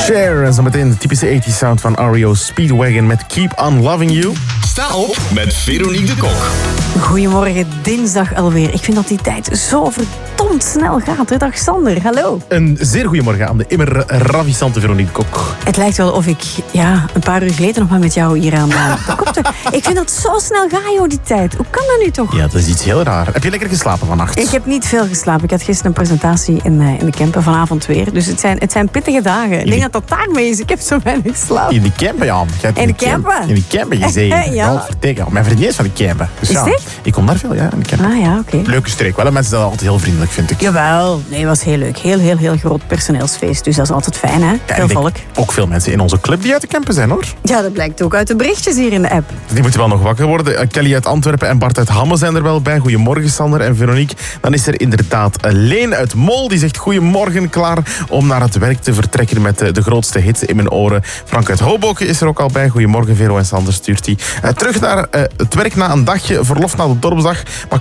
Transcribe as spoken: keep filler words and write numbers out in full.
Cher en zo meteen de typische tachtig sound van R E O Speedwagon met Keep On Loving You. Sta op met Veronique de Kok. Goedemorgen, dinsdag alweer. Ik vind dat die tijd zo verdomd snel gaat. Hè? Dag Sander, hallo. Een zeer goedemorgen aan de immer ravissante Veronique de Kok. Het lijkt wel of ik ja, een paar uur geleden nog maar met jou hier aan de kop te... Ik vind dat zo snel gaat, joh, die tijd. Hoe kan dat nu toch? Ja, dat is iets heel raar. Heb je lekker geslapen vannacht? Ik heb niet veel geslapen. Ik had gisteren een presentatie in, uh, in de camper, vanavond weer. Dus het zijn, het zijn pittige dagen. Ik denk dat dat daarmee is. Ik heb zo weinig slaap. In de camper, ja. In de camper? In de camper gezeten. Ja. Verteken. Mijn vriendin is van de camper. Dus Is ja, dit? ik kom daar veel, ja, in de camper. Ah ja, oké. Okay. Leuke streek. Wel, mensen zijn altijd heel vriendelijk, vind ik. Jawel. Nee, het was heel leuk. Heel, heel, heel groot personeelsfeest. Dus dat is altijd fijn, hè? Ja, Veel volk. Ook veel mensen in onze club die uit de camper zijn, hoor. Ja, dat blijkt ook uit de berichtjes hier in de app. Die moeten wel nog wakker worden. Kelly uit Antwerpen en Bart uit Hamme zijn er wel bij. Goedemorgen, Sander en Veronique. Dan is er inderdaad Leen uit Mol. Die zegt goedemorgen, klaar om naar het werk te vertrekken met de grootste hits in mijn oren. Frank uit Hoboken is er ook al bij. Goedemorgen, Vero en Sander stuurt hij. Uh, terug naar uh, het werk na een dagje verlof na de dorpsdag. Maar